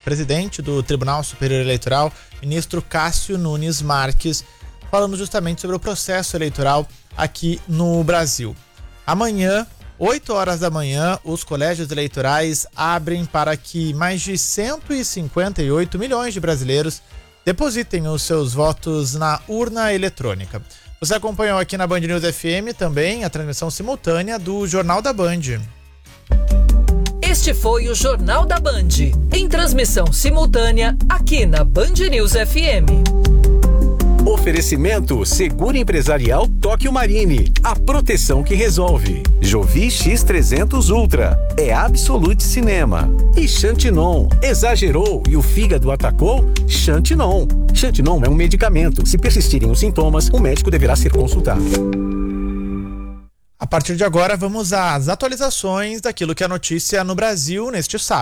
presidente do Tribunal Superior Eleitoral, ministro Cássio Nunes Marques, falando justamente sobre o processo eleitoral aqui no Brasil. Amanhã, 8 horas da manhã, os colégios eleitorais abrem para que mais de 158 milhões de brasileiros depositem os seus votos na urna eletrônica. Você acompanhou aqui na Band News FM também a transmissão simultânea do Jornal da Band. Este foi o Jornal da Band, em transmissão simultânea aqui na Band News FM. Oferecimento Seguro Empresarial Tóquio Marine, a proteção que resolve. Jovi X300 Ultra, é Absolute Cinema. E Xantinon, exagerou e o fígado atacou? Xantinon. Xantinon é um medicamento. Se persistirem os sintomas, o médico deverá ser consultado. A partir de agora, vamos às atualizações daquilo que é notícia no Brasil neste sábado.